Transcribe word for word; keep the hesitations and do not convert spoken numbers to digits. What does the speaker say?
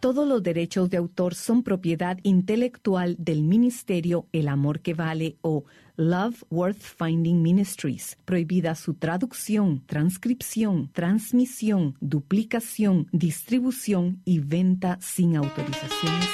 Todos los derechos de autor son propiedad intelectual del Ministerio El Amor que Vale o Love Worth Finding Ministries. Prohibida su traducción, transcripción, transmisión, duplicación, distribución y venta sin autorización.